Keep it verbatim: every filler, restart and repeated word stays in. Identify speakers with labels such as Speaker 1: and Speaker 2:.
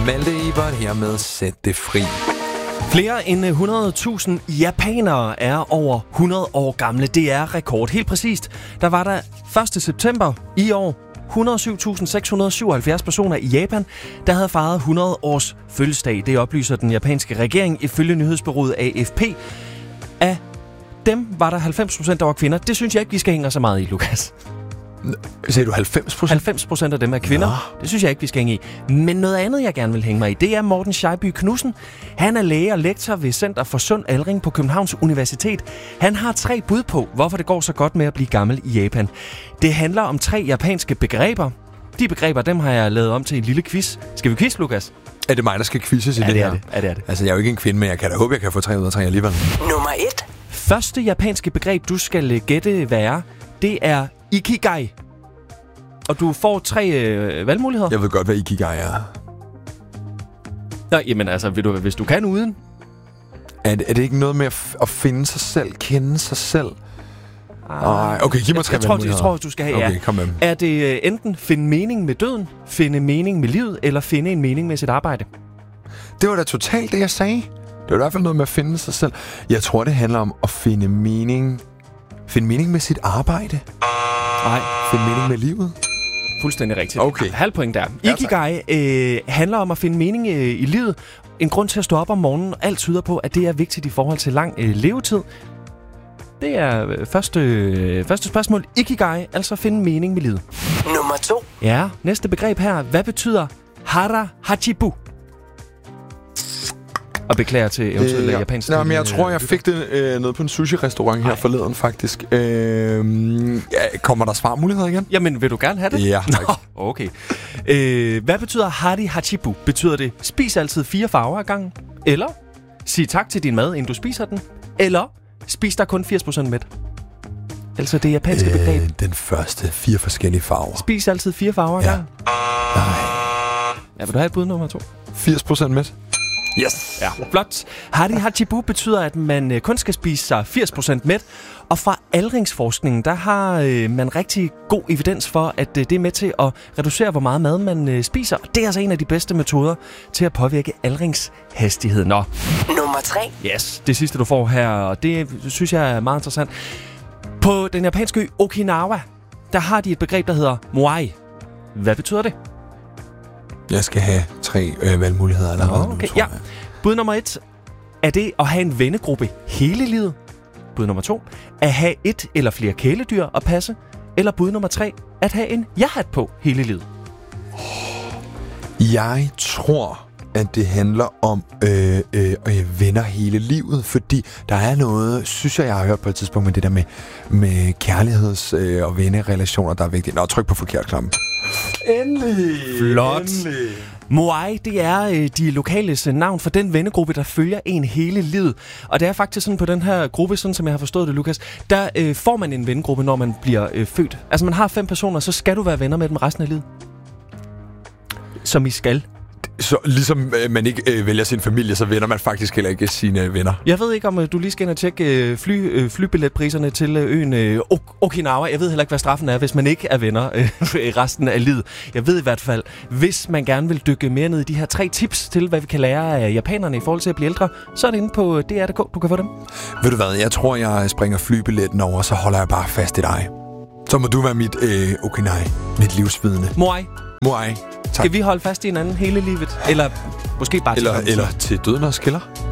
Speaker 1: Malte Ebert her med Sæt det fri.
Speaker 2: Flere end hundrede tusind japanere er over hundrede år gamle. Det er rekord. Helt præcist, der var der første september i år et hundrede og syv tusind seks hundrede og syvoghalvfjerds personer i Japan, der havde fejret hundrede års fødselsdag. Det oplyser den japanske regering ifølge nyhedsbureauet A F P. Af dem var der halvfems procent, der var kvinder. Det synes jeg ikke, vi skal hænge os så meget i, Lukas.
Speaker 1: Sagde du halvfems procent?
Speaker 2: halvfems procent af dem er kvinder. Nå. Det synes jeg ikke, vi skal hænge i. Men noget andet, jeg gerne vil hænge mig i, det er Morten Scheiby Knudsen. Han er læge og lektor ved Center for Sund Aldring på Københavns Universitet. Han har tre bud på, hvorfor det går så godt med at blive gammel i Japan. Det handler om tre japanske begreber. De begreber, dem har jeg lavet om til en lille quiz. Skal vi quiz, Lukas?
Speaker 1: Er det mig, der skal quizzes i
Speaker 2: ja,
Speaker 1: det,
Speaker 2: det
Speaker 1: her?
Speaker 2: Er det. Ja, det er det.
Speaker 1: Altså, jeg er jo ikke en kvinde, men jeg kan da håbe, jeg kan få tre ud af tre alligevel.
Speaker 3: Nummer et.
Speaker 2: Første japanske begreb, du skal gætte, hvad er, det er ikigai. Og du får tre øh, valgmuligheder.
Speaker 1: Jeg ved godt, hvad ikigai er.
Speaker 2: Nå, jamen altså, vil du, hvis du kan uden.
Speaker 1: Er det, er det ikke noget med at, f- at finde sig selv, kende sig selv? Ah, okay, giv mig tre
Speaker 2: jeg, jeg, tror, jeg tror, du skal have,
Speaker 1: okay,
Speaker 2: ja.
Speaker 1: Kom med.
Speaker 2: Er det øh, enten finde mening med døden, finde mening med livet, eller finde en mening med sit arbejde?
Speaker 1: Det var da totalt det, jeg sagde. Det var i hvert fald noget med at finde sig selv. Jeg tror, det handler om at finde mening... Finde mening med sit arbejde?
Speaker 2: Nej.
Speaker 1: Finde mening med livet?
Speaker 2: Fuldstændig rigtigt.
Speaker 1: Okay.
Speaker 2: Halv point der. Ikigai øh, handler om at finde mening øh, i livet. En grund til at stå op om morgenen. Alt tyder på, at det er vigtigt i forhold til lang øh, levetid. Det er øh, første, øh, første spørgsmål. Ikigai, altså finde mening med livet.
Speaker 3: Nummer to.
Speaker 2: Ja, næste begreb her. Hvad betyder hara hachibu? Og beklager til eventuelle
Speaker 1: ja.
Speaker 2: japanske...
Speaker 1: Nej, men jeg tror, jeg fik det øh, nede på en sushi-restaurant her Ej. forleden, faktisk. Øh, ja, kommer der svarmuligheder igen?
Speaker 2: Jamen, vil du gerne have det?
Speaker 1: Ja, tak.
Speaker 2: Nå, okay. Øh, hvad betyder hari hachibu? Betyder det, spis altid fire farver ad gangen? Eller sig tak til din mad, inden du spiser den? Eller spis der kun firs procent mæt? Altså det japanske øh, begreb.
Speaker 1: Den første. Fire forskellige farver.
Speaker 2: Spis altid fire farver ad
Speaker 1: ja.
Speaker 2: gangen?
Speaker 1: Nej.
Speaker 2: Ja, vil du have et bud nummer to?
Speaker 1: firs procent mæt.
Speaker 2: Yes. Ja, flot. Hari hachibu betyder, at man kun skal spise sig firs procent mæt. Og fra aldringsforskningen, der har øh, man rigtig god evidens for, at øh, det er med til at reducere, hvor meget mad man øh, spiser. Og det er altså en af de bedste metoder til at påvirke aldringshastigheden. Nå.
Speaker 3: Nummer tre.
Speaker 2: Yes, det sidste du får her, og det synes jeg er meget interessant. På den japanske ø Okinawa, der har de et begreb, der hedder moai. Hvad betyder det?
Speaker 1: Jeg skal have tre øh, valgmuligheder allerede
Speaker 2: okay.
Speaker 1: nu, tror
Speaker 2: ja.
Speaker 1: jeg.
Speaker 2: Bud nummer et. Er det at have en vennegruppe hele livet? Bud nummer to. At have et eller flere kæledyr at passe? Eller bud nummer tre. At have en ja-hat på hele livet?
Speaker 1: Jeg tror, at det handler om øh, øh, øh, venner hele livet, fordi der er noget, synes jeg, jeg har hørt på et tidspunkt med det der med, med kærligheds- øh, og vennerelationer, der er vigtigt. Nå, tryk på forkert knap. Endelig!
Speaker 2: Flot!
Speaker 1: Endelig.
Speaker 2: Moai, det er øh, de lokales navn for den vennegruppe, der følger en hele livet. Og det er faktisk sådan på den her gruppe, sådan som jeg har forstået det, Lukas, der øh, får man en vennegruppe, når man bliver øh, født. Altså man har fem personer, så skal du være venner med dem resten af livet. Som I skal.
Speaker 1: Så ligesom øh, man ikke øh, vælger sin familie, så vender man faktisk heller ikke sine venner.
Speaker 2: Jeg ved ikke, om øh, du lige skal ind og tjekke øh, fly, øh, flybilletpriserne til øh, øen øh, Okinawa. Jeg ved heller ikke, hvad straffen er, hvis man ikke er venner øh, resten af livet. Jeg ved i hvert fald, hvis man gerne vil dykke mere ned i de her tre tips til, hvad vi kan lære af japanerne i forhold til at blive ældre, så er det inde på D R punktum d k, du kan få dem.
Speaker 1: Ved du hvad, jeg tror, jeg springer flybilletten over, så holder jeg bare fast i dig. Så må du være mit øh, Okinawa, mit livsvidne.
Speaker 2: Moai.
Speaker 1: Moai. Tak.
Speaker 2: Skal vi holde fast i hinanden hele livet? Eller måske bare til
Speaker 1: eller, eller til døden og skiller?